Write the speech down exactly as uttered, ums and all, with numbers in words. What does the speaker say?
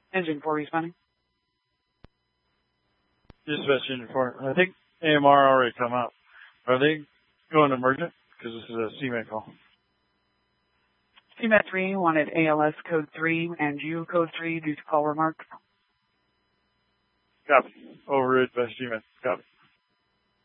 Engine four responding. Dispatch engine four. I think A M R already come out. Are they going emergent? Because this is a C M A call. C M A three wanted A L S code three and U code three due to call remarks. Copy. Overrid by C M A. Copy.